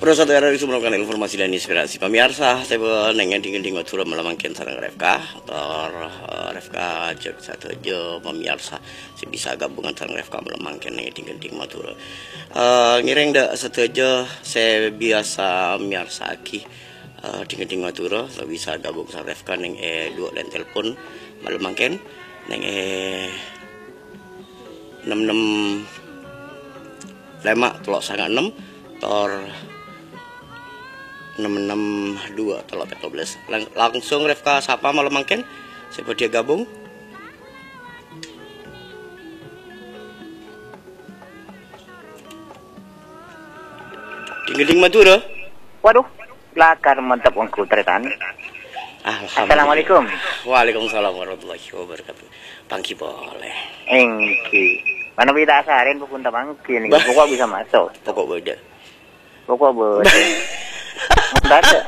Satu hari melakukan informasi dan inspirasi pemirsa. Saya nengnya dingin matura melamangkin sarang Refka atau Refka cek satu aja pemirsa. Saya bisa gabungan sarang Refka melamangkin nengnya dingin matura. Ngiring dah satu aja saya biasa pemirsa aki dingin matura. Saya bisa gabung sarang Refka neng dua dan telepon melamangkin neng 66 telok sangat 6 tor 662 telok 14 langsung Refka sapa malam mangken siapa dia gabung ding Madura. Waduh, lakar mantap ongku teretan. Assalamualaikum. Waalaikumsalam warahmatullahi wabarakatuh. Pangki boleh. Engki. Mana bisa asarin pukun tamangki nih. Pokok bisa masuk. Pokok beda. Pokok beda. Ada.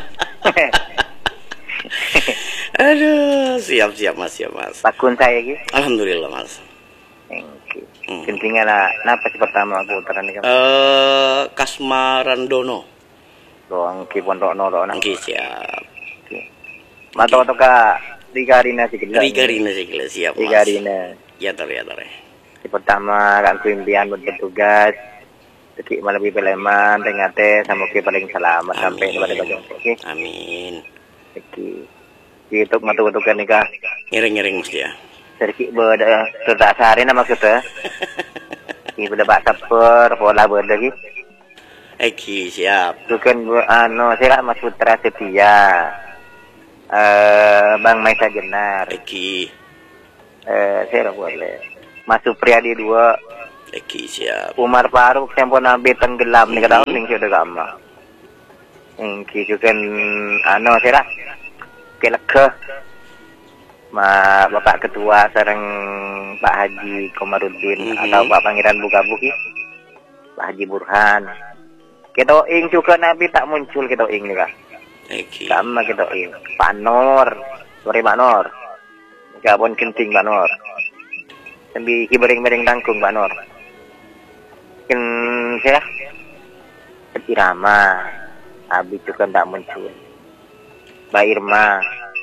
Aduh, siap mas. Pakun saya gitu. Alhamdulillah mas. Engki. Pentingnya lah. Napa sih pertama aku teran ini? Kasmarandono. Engki pondok noro. Engki siap. Mata ka Rigarina sikila. Rigarina sikila siap mas. Rigarina. Ya tar. Di pertama kan ku impian buat bertugas. Jadi lebih peleman, tengate sama ke paling selamat sampai kepada bajong. Oke. Amin. Oke. Itu matu-matukan nikah. Ngiring mas ya. Sedikit beda sudah sehari nama maksudnya. Ini beda bakal pola beda lagi. Eki siap. Bukan saya Mas Putra Setia. Bang Maisa Jenar. Eki. Saya boleh. Mas Supriyadi 2. Eki siap. Umar Faruk tempo nabi tenggelam nih kata ning sudah gama. Engki juga saya keleke. Bapak Ketua sareng Pak Haji Komarudin atau Pak Pangeran Bukabuki. Pak Haji Burhan. Kita ing juga nabi tak muncul kita ing nih kak. Eki. Sama kita ing. Pak Nur. Sorry Pak Nur. Gabon kenting Pak Nur. Sambil kibering-bering tangkung Pak Nur. Mungkin saya Irama. Abi juga tak muncul. Mbak Irma.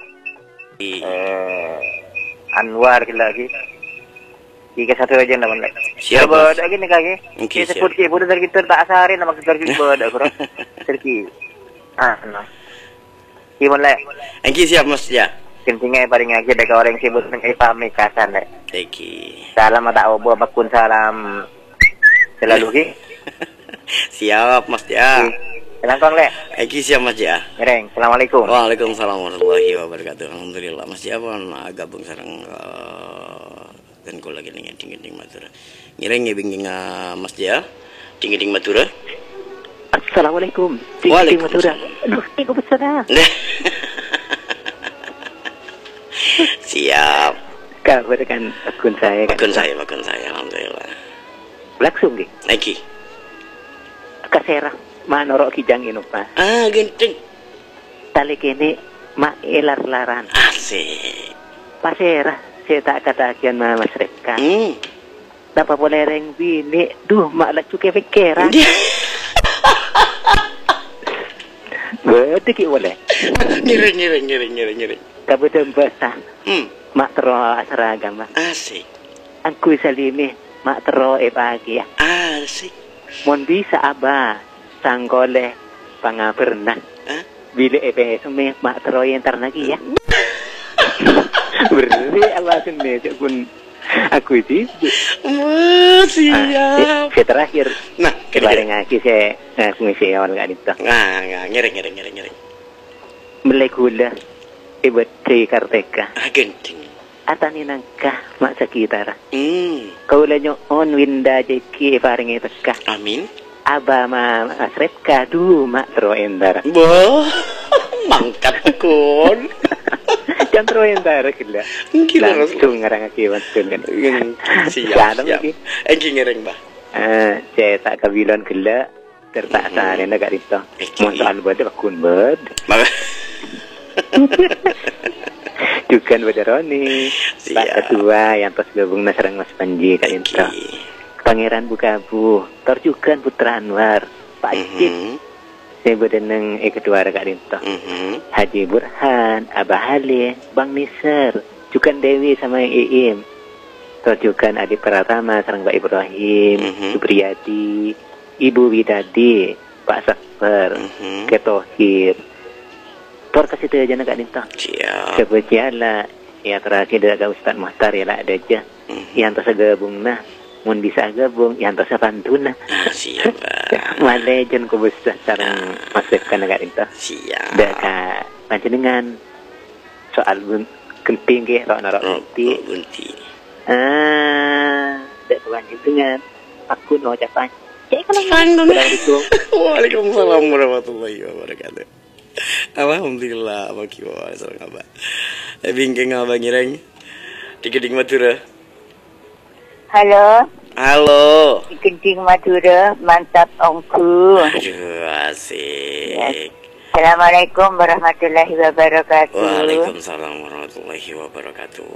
Anwar lagi. Jika satu aja namanya. Siap. Beda gini kaki. Okay, kita sebut udah dari kita tak asarin nama kita beda kurang. Serki. Nah. Gimana? Engki siap mas ya. Kentingnya paling aja dek orang sibuk dengan pamit kasan dek. Eki. Salam ada obo bakun salam. Selalu ki. Siap mas ya. Langkong le. Eki siap mas ya. Ngereng. Assalamualaikum. Waalaikumsalam warahmatullahi wabarakatuh. Alhamdulillah mas ya pun gabung sareng dan ko lagi ning ding Madura. Ngireng ngibing mas ya. Ding Madura. Assalamualaikum. Ding Madura. Aduh, ini besar. Siap. Kau kan akun saya. Akun saya. Alhamdulillah. Langsung ki. Eki. Kasera. Manorok kijang ino pa. Genting. Tali kini maelar laran. Asik. Pasera. Saya tak katakan Mas Refka. Dapat boleh reng bini. Duh, mak lah cukai pikiran. Betul ki boleh. Ngiring. Kabutan basah. Mak tero asara agama. Asik. Angku salimi. Mak tero pagi ya. Asik. Mon bisa abah. Sanggoleh. Pangapernah. Bila sumi. Mak tero yang lagi ya. Berarti alasan meja pun aku itu. Siap. Saya terakhir. Nah, kemarin ngaki saya ngisi awal nggak itu. Ngiring. Mulai gula. Ibu di Karteka. Genting. Atani nangkah mak sekitar. Kau lanyo on winda jeki paringi teka. Amin. Aba ma asrepka du mak tero endara. Boh, mangkat kun. Jangan tero endara gila. Langsung ngarang akibat kun kan. Siap. Engki ngiring bah. Saya tak kabilan gila. Tertak sana negara itu. Mau soal beda bakun bed. Jukan pada Roni. Pak Ketua yang pas gabung nasarang Mas Panji kan itu. Pangeran Bukabu. Terjukan Putra Anwar. Pak Ijib. Saya berdenang kedua Kak Rinto. Haji Burhan, Abah Ali, Bang Nisar, Cukan Dewi sama Iim. Terus juga adik Pratama, sarang Mbak Ibrahim, Supriyadi, Ibu Widadi, Pak Sakper, Ketohir. Tor kasih tu aja nak Kak Rinto. Siap. Kebetulan ya terakhir dari Ustaz Muhtar ya lah ada aja. Yang terus gabung nah, mun bisa gabung, yang terus pantun nah. Siap. Malay jen ko besar sarang masif kan Kak Rinto. Siap. Dak ka panjenengan soal kenting ke narok bunti. Bunti. Dak panjenengan aku no ucapan. Cek kalau Assalamualaikum. Waalaikumsalam warahmatullahi wabarakatuh. Alhamdulillah apa kiwa sareng Abah. Bingkeng Abang Ireng. Di Keding Madura. Halo. Halo. Di Keding Madura, mantap ongku. Aduh, asik. Ya. Assalamualaikum warahmatullahi wabarakatuh. Waalaikumsalam warahmatullahi wabarakatuh.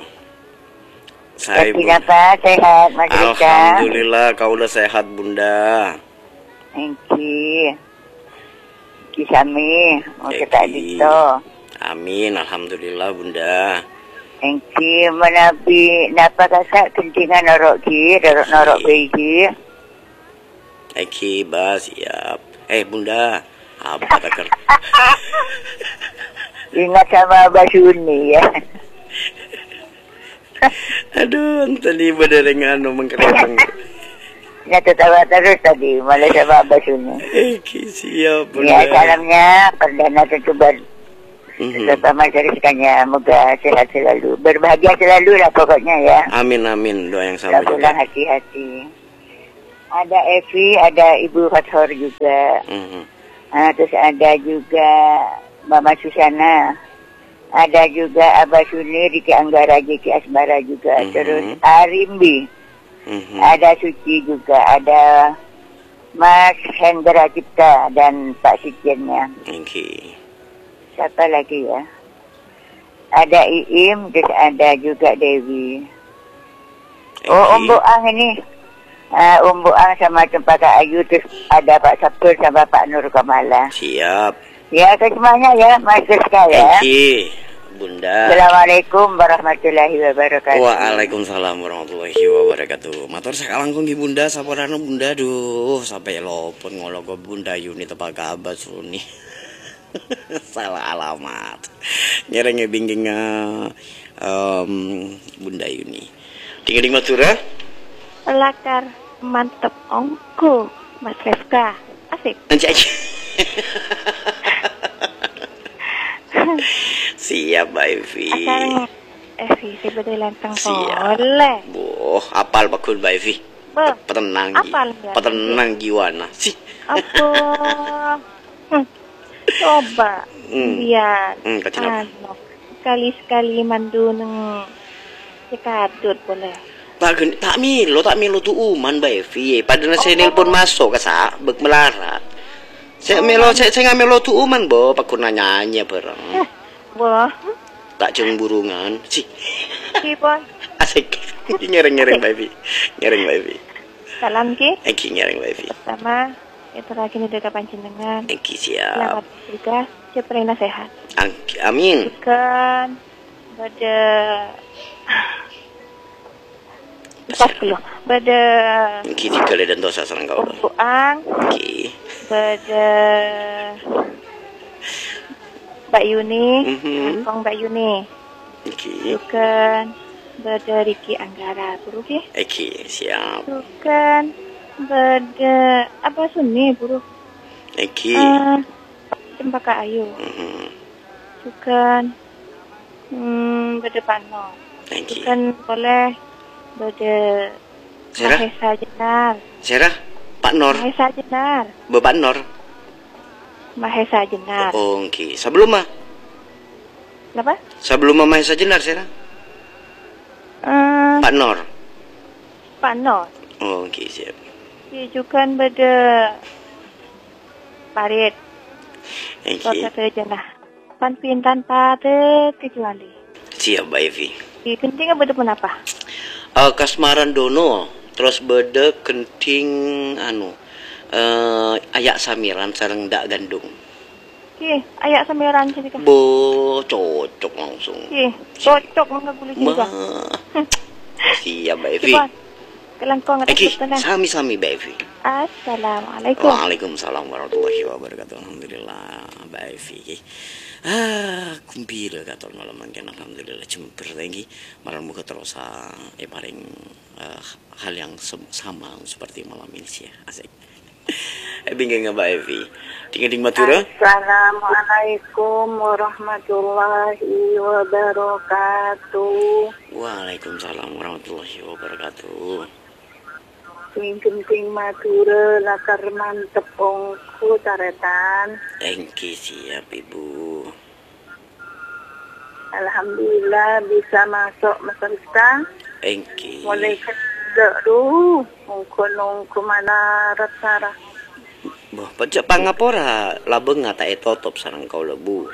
Saya apa? Sehat, Mas Rika? Alhamdulillah, kau udah sehat, Bunda. Thank you. Kisami, mau kita dito. Amin, alhamdulillah, Bunda. Thank you, menabi napa kasak kentingan norok begi. Eki, siap. Bunda, apa takar? Ingat sama Abah Suni ya. Aduh, tadi bederengan mengkerempeng. Ya tertawa terus tadi, malah sama Abah Suni. Eki, siap, Bunda. Ya, salamnya Perdana Tentu Terutama ceritanya, moga sehat selalu, berbahagia selalu lah pokoknya ya. Amin, amin, doa yang sama juga. Pulang hati-hati. Ada Evi, ada Ibu Fathor juga. Terus ada juga Mama Susana. Ada juga Abah Suni, Riki Anggara, Jeki Asmara juga. Terus Arimbi. Ada Suci juga. Ada Mas Hendra Cipta dan Pak Sikiannya. Siapa lagi ya? Ada Iim, terus ada juga Dewi. Oh, Om Boang ini. Om Boang sama Cempaka Ayu, terus ada Pak Sabtur sama Pak Nur Kamala. Siap. Ya, semuanya ya, Mas Rizka ya. Bunda. Assalamualaikum warahmatullahi wabarakatuh. Waalaikumsalam warahmatullahi wabarakatuh. Matur sakalangkung ki Bunda, saporana Bunda, duh sampai lopon ngologo Bunda Yuni Tepaka Abah Suni. Salah alamat. Nyerenge bingking Bunda Yuni. Tinggal di Madura. Lakar mantep ongku Mas Rizka. Asik. Anjay. Siap, Mbak Evi. Asalnya Evi sebetulnya lantang boleh. Apal bakul Mbak Evi. Petenang. Apal. Petenang jiwana. Sih. Apa? Coba. Biar. Sekali-sekali mandu neng sekadut boleh. Tak milo tu uman Mbak Evi. Padahal saya nelpon masuk ke sa, bek melarat. Saya nggak melo tu uman bo, pakun nyanyi bareng. Wah. Tak burungan, sih. Kipon. Asik. Nyereng baby. Salam ki. Eki nyereng baby. Pertama, itu lagi nih dekat panjenengan. Eki siap. Selamat bertugas, ceprena sehat. Amin. Bukan pada pas belum. Pada Eki dikale dan dosa sareng kau. Buang. Eki. Pada Mbak Yuni, Kong Mbak Yuni. Bukan pada Riki Anggara, buruh ya? Eki, siap. Bukan pada apa Suni, buruh. Eki. Cempaka Ayu. Bukan pada Pano. Bukan boleh pada Mahesa Jenar. Serah, Pak Nor. Mahesa Jenar. Beban Nor. Mahesa Jenar. Oh, oke. Sebelum mah? Kenapa? Sebelum Mahesa Jenar, Serah? Pak Nor. Pak Nor. Oh, oke, siap. Diajukan pada Parit. Kota Terjenah. Panpin tanpa terkecuali. Siap, Mbak Evi. Di kenting pada pun apa? Kasmaran Dono. Terus beda kenting Ayak samiran sareng dak gandung. Ayak samiran jadi kan. Cocok langsung. Cocok mangga boleh juga. Siap Mbak Evi. Kelangkong atas tanah. Sami-sami Mbak Evi. Assalamualaikum. Waalaikumsalam warahmatullahi wabarakatuh. Alhamdulillah Mbak Evi. Kumpil katon malam mangken alhamdulillah jember tinggi marang muga terus paring hal yang sama seperti malam ini sih ya. Asik. Bingung Mbak Evi. Ding matura. Assalamualaikum warahmatullahi wabarakatuh. Waalaikumsalam warahmatullahi wabarakatuh. Ting matura lakar mantep ongku taretan. Engki siap Ibu. Alhamdulillah bisa masuk Mesirka. Engki. Mulai kerja dulu. Ongko mana ratsara. Boh, pajak pangapora labeng ngata etotop sarang kau lebu.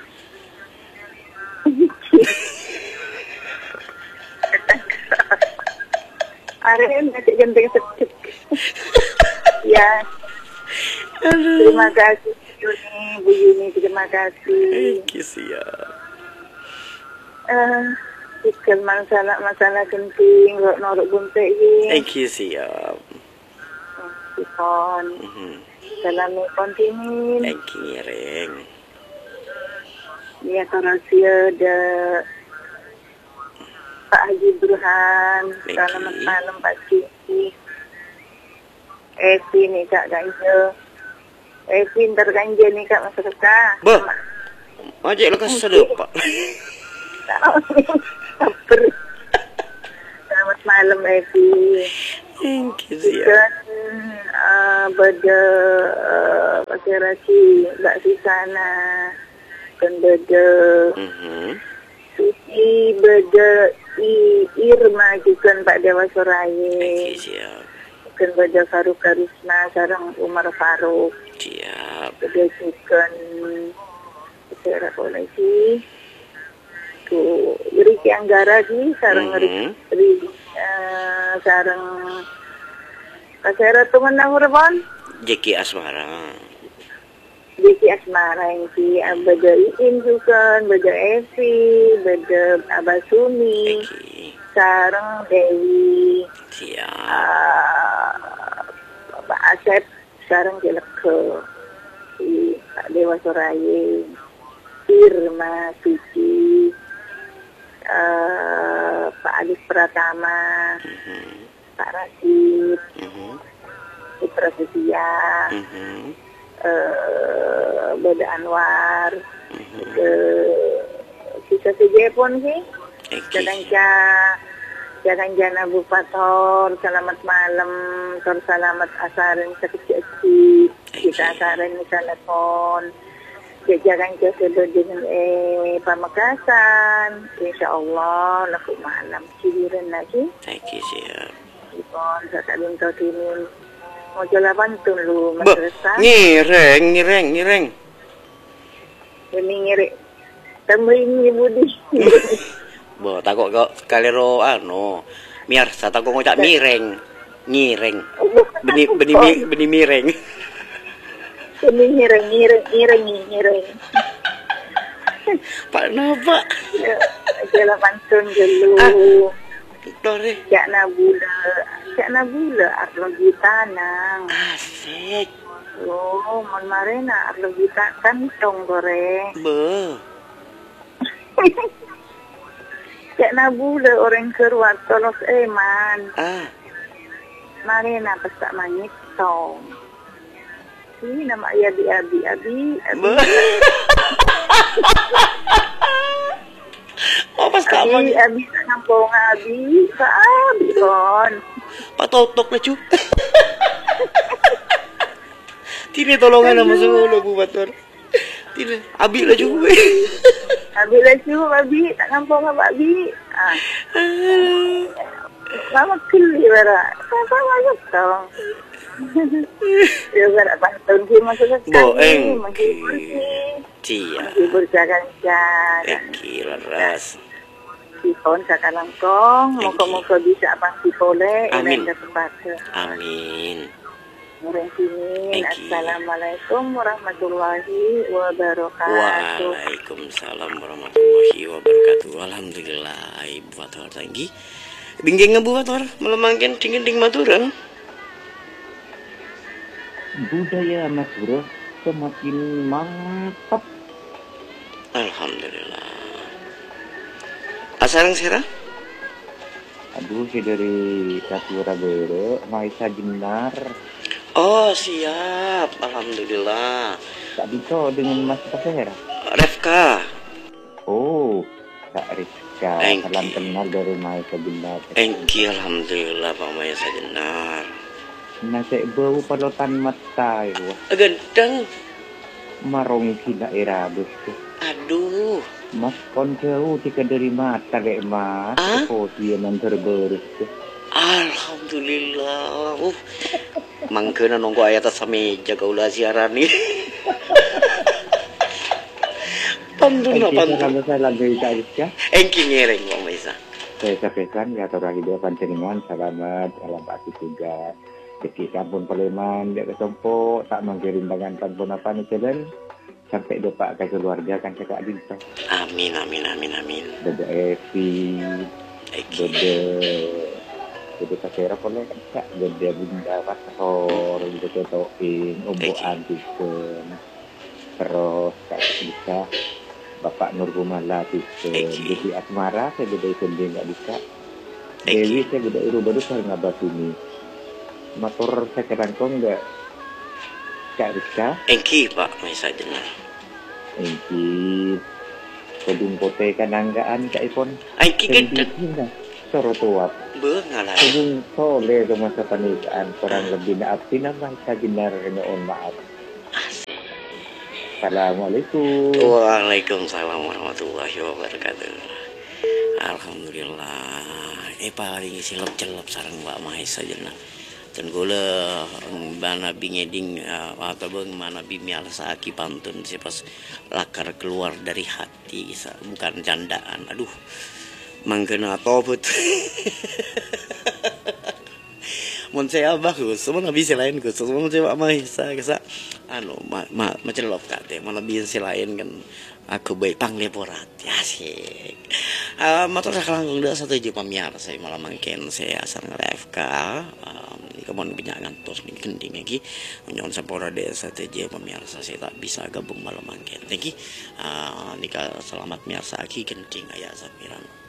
Are masih genteng sedikit. Ya. Terima kasih Bu Yuni, terima kasih. Siap. Ikan masalah genting, norok bunte ini. Siap. Sipon. Salam kontimin. Reng. Ya karasia de Pak Haji Burhan. Selamat malam Pak Ciki. Evi nih Kak Ganja. Evi ntar Ganja nih Kak masyarakat. Bah, ajak lekas sedep Pak. Selamat malam Evi. Siap. Beda pasirasi Mbak Susana. Kan beda Suci, beda Irma juga Pak Dewa Soraya. Siap. Kan beda Faruk Karisma sarang Umar Faruk. Siap. Beda juga Sera Polisi. Tuh Riki Anggara di sarang sarang Pasera Tumenang Urbon. Jeki Asmara. Jeki Asmara yang si beda Iin juga, beda Evi, beda Abah Sumi, sarang Dewi. Siap. Pak Asep sarang Jeleke, si Pak Dewa Soraya, Irma Suci, Pak Adis Pratama, Pak Rasid, Citra Setia, Beda Anwar, sisa sejepon sih, jangan jana Bupator, selamat malam, selamat asaran sekecil kita asaran di telepon, jangan jasa dengan Pamekasan, insya Allah laku malam cibiran lagi. Siap. Ipon saya minta tinin mau jalan bantun lu madrasah. Ngireng. Ini ngirek. Tambahin budi. Bo takok kok kalero miar sa takok ngocak mireng. Beni mireng. Ini ngireng. Pak napa? Jalan bantun dulu. Dore. Cak nabula arlogi tanang. Asik. Oh, mon marena arlogi kantong goreng. Be. Cak nabula orang keruat tolos eman. Marena pesak mangitong. Ini nama abi. Pas taman. Abi nampung abi kon. Pak totok na cu. Tini tolongan nama semua Bu Bator. Tini abi lah cu. Abi tak nampung abi. Lama kali bara. Sama gitu. Ya bara pantun ki masuk sekali. Masih berjalan-jalan. Ras. Sipon sakalangkong, moga-moga bisa pasti boleh. Amin. Kesempatan. Amin. Assalamualaikum warahmatullahi wabarakatuh. Waalaikumsalam warahmatullahi wabarakatuh. Alhamdulillah Ibu Fathor tanggi. Bingging ngebu Fathor melemangkan dingin Madura. Budaya Madura semakin mantap. Alhamdulillah. Asarang sira? Aduh, si dari Katura Bere, Maisa Jenar. Oh siap, alhamdulillah. Tak bisa dengan Mas Pasera. Refka. Oh, Kak Rizka. Salam kenal dari Maisa Jenar. Engki, alhamdulillah Pak Maisa Jenar. Nasi bau palotan mata itu. Gendeng. Marong kina era bestu. Aduh. Mas kon jauh tika dari mata dek mas. Oh dia nanti beres. Alhamdulillah. Mangkena nunggu ayat atas meja kaulah siaran nih. Pantun apa? Kalau saya lagi cari ya. Engki ngereng Pak Maisa. Saya sampaikan ya torah hidup panjenengan selamat dalam arti juga. Jadi sampun Paleman dia ketompo tak mengirim tangan tanpun apa nih jalan. Sampai dopak ke keluarga kan cakap Dinta. Amin amin amin amin. Dede Evi, Dede Kasera boleh kan cak. Dede Bunda Pastor, Dede Toin, Umbu Andisen, terus Kak bisa Bapak Nur Gumala bisa. Dede Asmara saya beda sendiri nggak bisa. Dewi saya beda iru baru saya ngabas ini. Motor saya kerangkong nggak. Kak Rizka. Engki Pak Maisa Jenar. Engki. Kedung pote kananggaan Kak Ipon. Engki gendeng. Soro tuap. Bengalah. Kedung sole ke masa panikaan. Kurang lebih naapsi nama Maisa Jenar nyoon maaf. Assalamualaikum. Waalaikumsalam warahmatullahi wabarakatuh. Alhamdulillah. Paling silap-celap sarang Mbak Maisa Jenar. Dan gula mana bingeding atau bang mana bimial saki pantun sih pas lakar keluar dari hati bukan candaan. Aduh mangkena tobut. Mun saya bagus, semua nabi selain gus, semua saya Maisa kesa macam lop kate, malah bisa lain kan aku baik pangleporat ya sih. Motor saya langgung dah satu juta pamiar saya malah mungkin saya asal nge-FK. Kemudian penyangan tos min kending lagi menyon sampora desa TJ pemirsa saya tak bisa gabung malam mangken. Thank you. Nika selamat pemirsa aki kending ayah Samiran.